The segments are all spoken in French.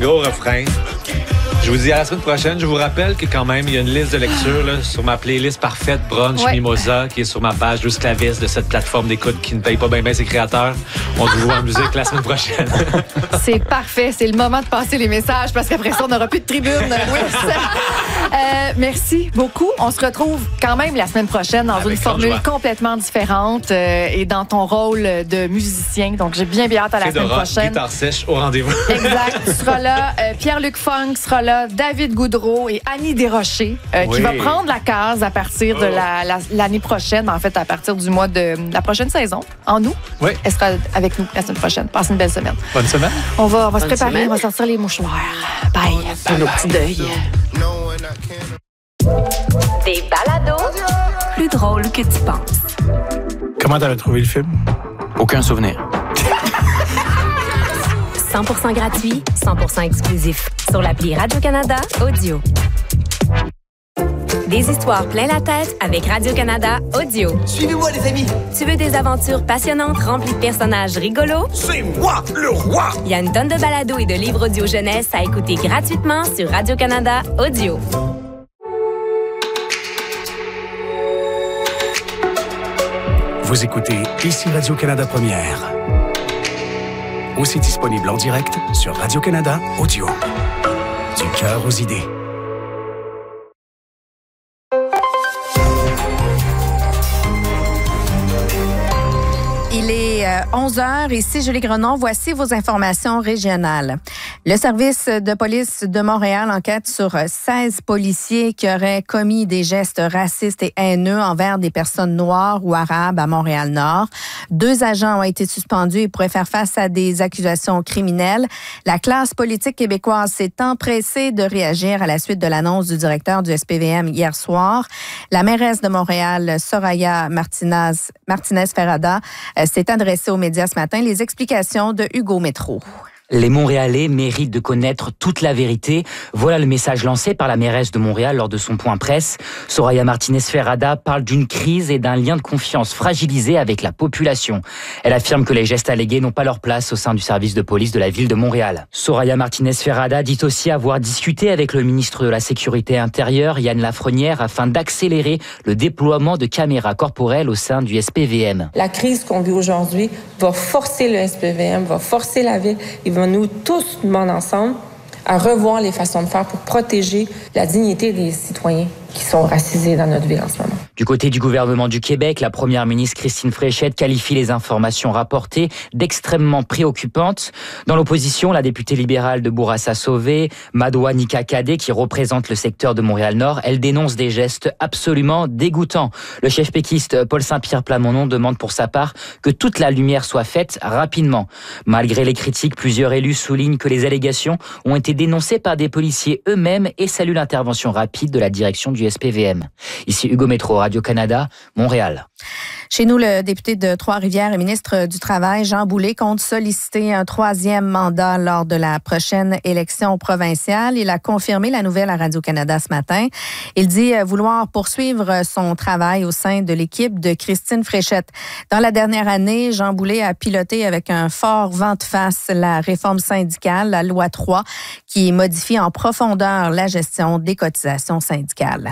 Gros refrain. Je vous dis à la semaine prochaine. Je vous rappelle que quand même, il y a une liste de lecture là, sur ma playlist parfaite Brunch Mimosa qui est sur ma page Juste Claviste de cette plateforme d'écoute qui ne paye pas bien ses créateurs. On se voit en musique la semaine prochaine. C'est parfait. C'est le moment de passer les messages parce qu'après ça, on n'aura plus de tribune. Merci beaucoup. On se retrouve quand même la semaine prochaine dans une formule complètement différente et dans ton rôle de musicien. Donc, j'ai bien hâte à la semaine prochaine. Guitare sèche au rendez-vous. Exact. Tu seras là. Pierre-Luc Funk sera là. David Goudreau et Annie Desrochers qui va prendre la case à partir de l'année prochaine, en fait, à partir du mois de la prochaine saison, en août. Oui. Elle sera avec nous la semaine prochaine. Passez une belle semaine. Bonne semaine. On va se préparer, on va sortir les mouchoirs. Bye. Pour nos petits deuils. Des balados plus drôles que tu penses. Comment t'avais trouvé le film? Aucun souvenir. 100% gratuit, 100% exclusif. Sur l'appli Radio-Canada Audio. Des histoires plein la tête avec Radio-Canada Audio. Suivez-moi, les amis! Tu veux des aventures passionnantes remplies de personnages rigolos? C'est moi, le roi! Il y a une tonne de balados et de livres audio jeunesse à écouter gratuitement sur Radio-Canada Audio. Vous écoutez ici Radio-Canada Première. Aussi disponible en direct sur Radio-Canada Audio. Du cœur aux idées. Il est 11h ici, Julie Grenon. Voici vos informations régionales. Le service de police de Montréal enquête sur 16 policiers qui auraient commis des gestes racistes et haineux envers des personnes noires ou arabes à Montréal-Nord. 2 agents ont été suspendus et pourraient faire face à des accusations criminelles. La classe politique québécoise s'est empressée de réagir à la suite de l'annonce du directeur du SPVM hier soir. La mairesse de Montréal, Soraya Martinez-Ferrada, s'est adressée aux médias ce matin. Les explications de Hugo Métro. Les Montréalais méritent de connaître toute la vérité. Voilà le message lancé par la mairesse de Montréal lors de son point presse. Soraya Martinez-Ferrada parle d'une crise et d'un lien de confiance fragilisé avec la population. Elle affirme que les gestes allégués n'ont pas leur place au sein du service de police de la ville de Montréal. Soraya Martinez-Ferrada dit aussi avoir discuté avec le ministre de la Sécurité intérieure, Yann Lafrenière, afin d'accélérer le déploiement de caméras corporelles au sein du SPVM. La crise qu'on vit aujourd'hui va forcer le SPVM, va forcer la ville. Il va nous tous demander ensemble à revoir les façons de faire pour protéger la dignité des citoyens qui sont racisés dans notre ville en ce moment. Du côté du gouvernement du Québec, la première ministre Christine Fréchette qualifie les informations rapportées d'extrêmement préoccupantes. Dans l'opposition, la députée libérale de Bourassa-Sauvé, Madoua Nika-Kadé, qui représente le secteur de Montréal-Nord, elle dénonce des gestes absolument dégoûtants. Le chef péquiste Paul Saint-Pierre Plamondon demande pour sa part que toute la lumière soit faite rapidement. Malgré les critiques, plusieurs élus soulignent que les allégations ont été dénoncées par des policiers eux-mêmes et saluent l'intervention rapide de la direction du SPVM. Ici Hugo Métro, Radio-Canada, Montréal. Chez nous, le député de Trois-Rivières et ministre du Travail, Jean Boulet, compte solliciter un 3e mandat lors de la prochaine élection provinciale. Il a confirmé la nouvelle à Radio-Canada ce matin. Il dit vouloir poursuivre son travail au sein de l'équipe de Christine Fréchette. Dans la dernière année, Jean Boulet a piloté avec un fort vent de face la réforme syndicale, la loi 3, qui modifie en profondeur la gestion des cotisations syndicales.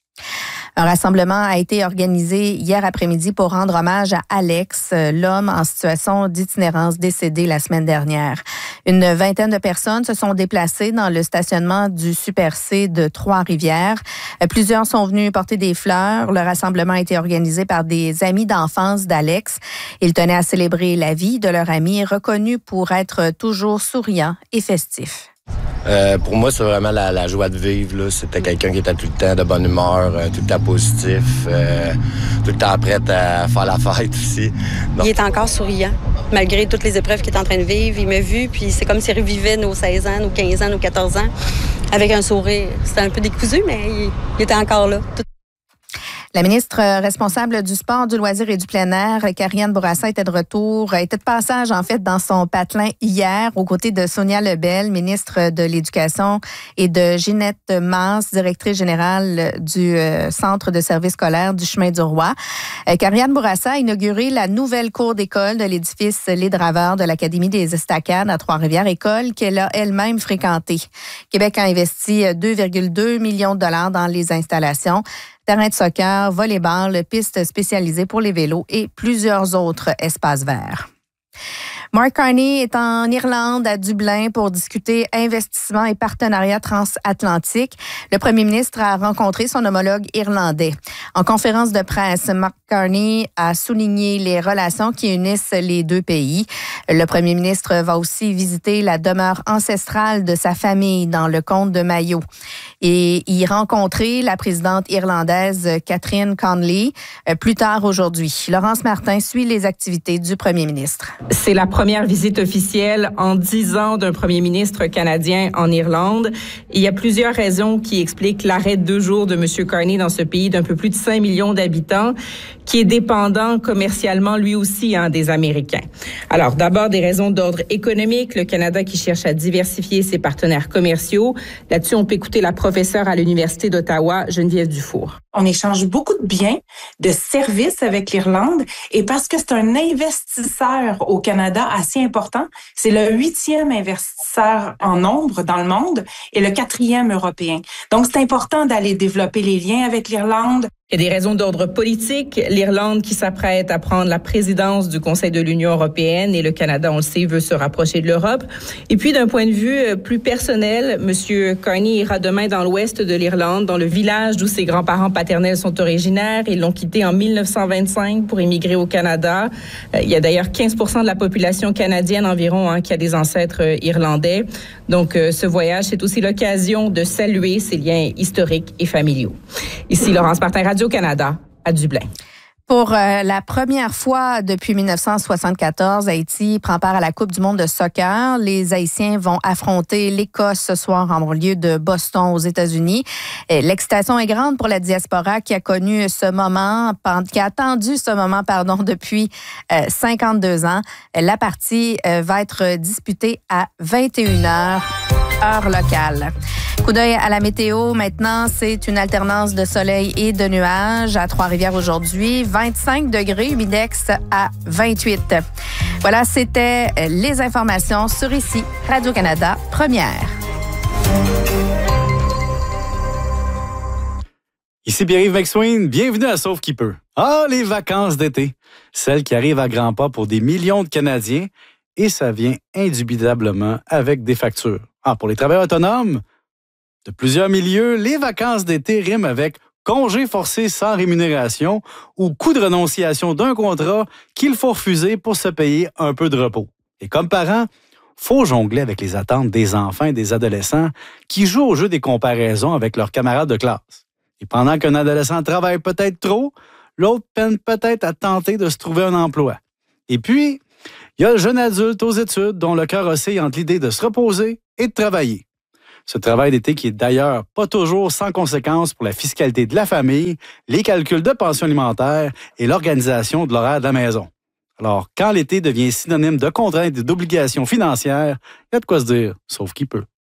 Un rassemblement a été organisé hier après-midi pour rendre hommage à Alex, l'homme en situation d'itinérance décédé la semaine dernière. Une vingtaine de personnes se sont déplacées dans le stationnement du Super C de Trois-Rivières. Plusieurs sont venus porter des fleurs. Le rassemblement a été organisé par des amis d'enfance d'Alex. Ils tenaient à célébrer la vie de leur ami, reconnu pour être toujours souriant et festif. Pour moi, c'est vraiment la joie de vivre, là. C'était quelqu'un qui était tout le temps de bonne humeur, tout le temps positif, tout le temps prêt à faire la fête aussi. Donc... Il est encore souriant, malgré toutes les épreuves qu'il est en train de vivre. Il m'a vu, puis c'est comme s'il revivait nos 16 ans, nos 15 ans, nos 14 ans, avec un sourire. C'était un peu décousu, mais il était encore là. La ministre responsable du sport, du loisir et du plein air, Karianne Bourassa, était de passage en fait dans son patelin hier aux côtés de Sonia Lebel, ministre de l'Éducation, et de Ginette Masse, directrice générale du Centre de services scolaires du Chemin du Roi. Karianne Bourassa a inauguré la nouvelle cour d'école de l'édifice Les Draveurs de l'Académie des Estacades à Trois-Rivières, école qu'elle a elle-même fréquentée. Québec a investi 2,2 millions de dollars dans les installations. Terrain de soccer, volleyball, pistes spécialisées pour les vélos et plusieurs autres espaces verts. Mark Carney est en Irlande, à Dublin, pour discuter investissement et partenariat transatlantique. Le premier ministre a rencontré son homologue irlandais. En conférence de presse, Mark Carney a souligné les relations qui unissent les deux pays. Le premier ministre va aussi visiter la demeure ancestrale de sa famille dans le comté de Mayo et y rencontrer la présidente irlandaise Catherine Connolly plus tard aujourd'hui. Laurence Martin suit les activités du premier ministre. C'est la première visite officielle en 10 ans d'un premier ministre canadien en Irlande. Il y a plusieurs raisons qui expliquent l'arrêt de 2 jours de M. Carney dans ce pays d'un peu plus de 5 millions d'habitants, qui est dépendant commercialement lui aussi des Américains. Alors, d'abord, des raisons d'ordre économique, le Canada qui cherche à diversifier ses partenaires commerciaux. Là-dessus, on peut écouter la professeure à l'Université d'Ottawa, Geneviève Dufour. On échange beaucoup de biens, de services avec l'Irlande, et parce que c'est un investisseur au Canada assez important, c'est le 8e investisseur en nombre dans le monde et le 4e européen. Donc, c'est important d'aller développer les liens avec l'Irlande. Il y a des raisons d'ordre politique. L'Irlande qui s'apprête à prendre la présidence du Conseil de l'Union européenne et le Canada, on le sait, veut se rapprocher de l'Europe. Et puis, d'un point de vue plus personnel, M. Carney ira demain dans l'ouest de l'Irlande, dans le village d'où ses grands-parents paternels sont originaires. Ils l'ont quitté en 1925 pour émigrer au Canada. Il y a d'ailleurs 15% de la population canadienne environ qui a des ancêtres irlandais. Donc, ce voyage, c'est aussi l'occasion de saluer ces liens historiques et familiaux. Ici, Laurence Martin, Radio-Canada, à Dublin. Pour la première fois depuis 1974, Haïti prend part à la Coupe du monde de soccer. Les Haïtiens vont affronter l'Écosse ce soir en lieu de Boston aux États-Unis. L'excitation est grande pour la diaspora qui a connu ce moment, qui a attendu ce moment, depuis 52 ans. La partie va être disputée à 21h, heure locale. Coup d'œil à la météo. Maintenant, c'est une alternance de soleil et de nuages à Trois-Rivières aujourd'hui. 25 degrés, humidex à 28. Voilà, c'était les informations sur ici, Radio-Canada, première. Ici Pierre-Yves McSween, bienvenue à Sauve qui peut. Ah, les vacances d'été, celles qui arrivent à grands pas pour des millions de Canadiens, et ça vient indubitablement avec des factures. Pour les travailleurs autonomes, de plusieurs milieux, les vacances d'été riment avec congé forcé sans rémunération ou coût de renonciation d'un contrat qu'il faut refuser pour se payer un peu de repos. Et comme parent, faut jongler avec les attentes des enfants et des adolescents qui jouent au jeu des comparaisons avec leurs camarades de classe. Et pendant qu'un adolescent travaille peut-être trop, l'autre peine peut-être à tenter de se trouver un emploi. Et puis, il y a le jeune adulte aux études dont le cœur oscille entre l'idée de se reposer et de travailler. Ce travail d'été qui est d'ailleurs pas toujours sans conséquences pour la fiscalité de la famille, les calculs de pension alimentaire et l'organisation de l'horaire de la maison. Alors, quand l'été devient synonyme de contraintes et d'obligations financières, il y a de quoi se dire, sauf qui peut.